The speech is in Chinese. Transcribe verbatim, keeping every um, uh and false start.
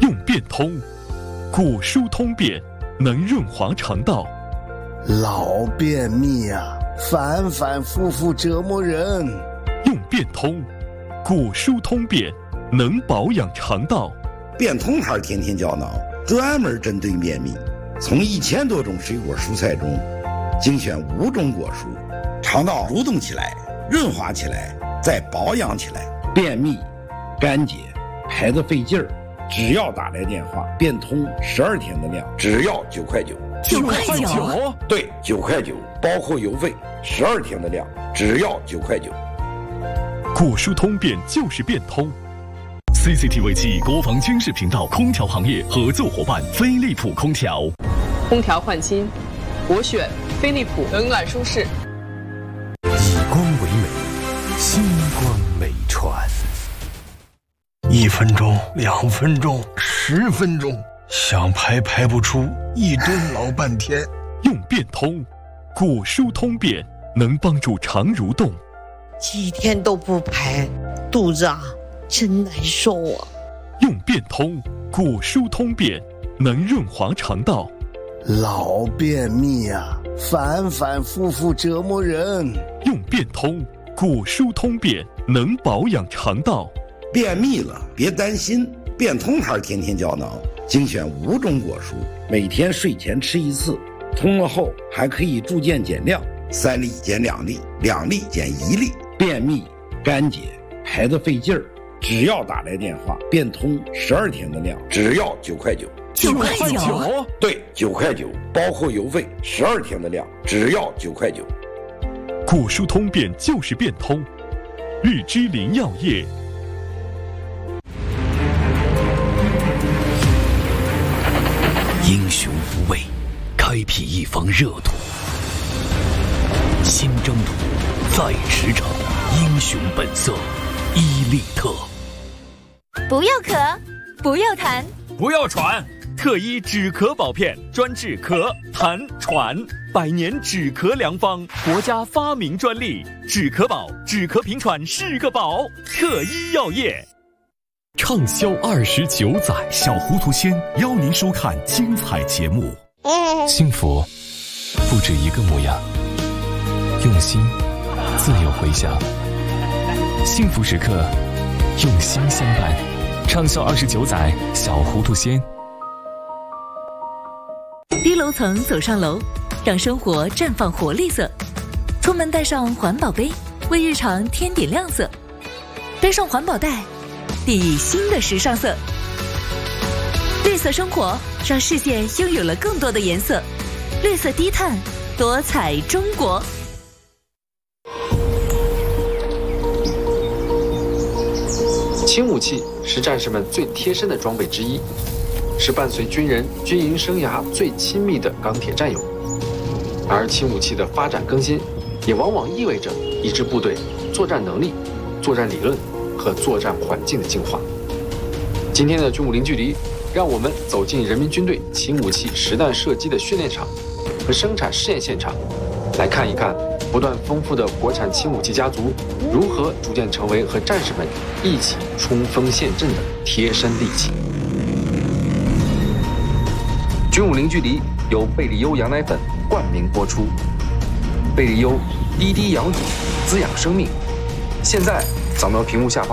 用变通，古书通便，能润滑肠道。 老便秘啊，反反复复折磨人。 用变通，古书通便，能保养肠道。 变通牌天天胶囊专门针对便秘，从一千多种水果蔬菜中精选五种果蔬，肠道蠕动起来，润滑起来，再保养起来。便秘、干结、排得费劲儿，只要打来电话，变通十二天的量，只要九块九。 九块九？ 对，九块九，包括邮费，十二天的量，只要九块九。 古书通便就是变通。 C C T V 暨国防军事频道空调行业合作伙伴飞利浦空调。 空调换新，我选飞利浦，冷暖舒适。 以光为美，星光美传。一分钟，两分钟，十分钟，想排排不出，一蹲老半天。 用变通，古书通便，能帮助肠蠕动。 几天都不排，肚子啊真难受啊。 用变通，古书通便，能润滑肠道。 老便秘啊，反反复复折磨人。 用变通，古书通便，能保养肠道。 便秘了别担心，变通牌天天胶囊精选五种果蔬，每天睡前吃一次，通了后还可以逐渐减量，三粒减两粒，两粒减一粒。便秘、干结、排得费劲儿，只要打来电话，变通十二天的量，只要九块九。 九块九？ 对，九块九，包括邮费，十二天的量，只要九块九。 古书通便就是变通，日之林药业。 英雄无畏，开辟一方热土。新征途在驰骋，英雄本色，伊利特。 不要咳，不要痰， 不要喘，特医止咳宝片，专治咳、痰、喘，百年止咳良方，国家发明专利。止咳宝，止咳平喘是个宝。特医药业。 畅销二十九载，小糊涂仙邀您收看精彩节目。幸福不止一个模样，用心自有回响。幸福时刻，用心相伴。畅销二十九载，小糊涂仙。 低楼层走上楼，让生活绽放活力色。出门带上环保杯，为日常添点亮色。背上环保袋，砥砺新的时尚色。绿色生活，让世界拥有了更多的颜色。绿色低碳，多彩中国。 轻武器是战士们最贴身的装备之一，是伴随军人军营生涯最亲密的钢铁战友。而轻武器的发展更新，也往往意味着一支部队作战能力、作战理论和作战环境的进化。今天的军武零距离，让我们走进人民军队轻武器实弹射击的训练场和生产试验现场，来看一看不断丰富的国产轻武器家族如何逐渐成为和战士们一起冲锋陷阵的贴身利器。军武零距离由贝利优羊奶粉冠名播出，贝利优滴滴养乳，滋养生命。现在扫描屏幕下方